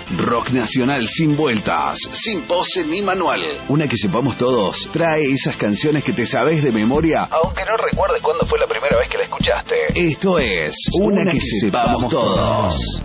Rock nacional sin vueltas, sin pose ni manual. Una que sepamos todos trae esas canciones que te sabes de memoria, aunque no recuerdes cuándo fue la primera vez que la escuchaste. Esto es Una que sepamos todos.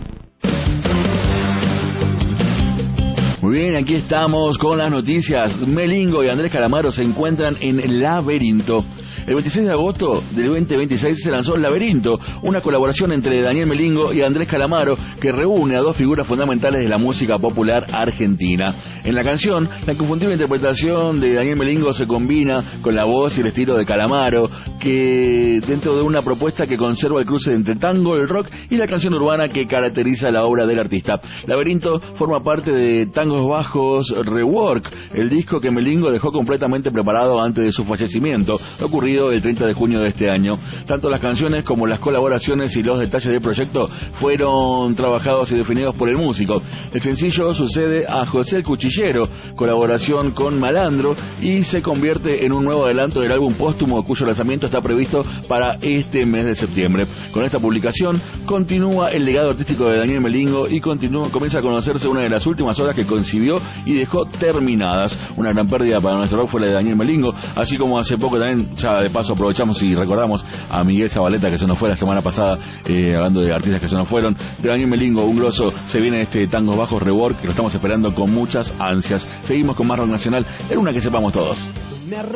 Muy bien, aquí estamos con las noticias. Melingo y Andrés Calamaro se encuentran en Laberinto. El 26 de agosto del 2026 se lanzó Laberinto, una colaboración entre Daniel Melingo y Andrés Calamaro que reúne a dos figuras fundamentales de la música popular argentina. En la canción, la inconfundible interpretación de Daniel Melingo se combina con la voz y el estilo de Calamaro, que dentro de una propuesta que conserva el cruce entre tango, el rock y la canción urbana que caracteriza la obra del artista. Laberinto forma parte de Tangos Bajos Rework, el disco que Melingo dejó completamente preparado antes de su fallecimiento, ocurrido el 30 de junio de este año. Tanto las canciones como las colaboraciones y los detalles del proyecto fueron trabajados y definidos por el músico. El sencillo sucede a José el Cuchillero, colaboración con Malandro, y se convierte en un nuevo adelanto del álbum póstumo cuyo lanzamiento está previsto para este mes de septiembre. Con esta publicación continúa el legado artístico de Daniel Melingo y comienza a conocerse una de las últimas obras que concibió y dejó terminadas. Una gran pérdida para nuestro rock fue la de Daniel Melingo, así como hace poco también, ya de paso aprovechamos y recordamos a Miguel Zabaleta, que se nos fue la semana pasada, hablando de artistas que se nos fueron. De Daniel Melingo, un grosso, se viene este Tangos Bajos Rework, que lo estamos esperando con muchas ansias. Seguimos con más rock nacional, en Una que sepamos todos.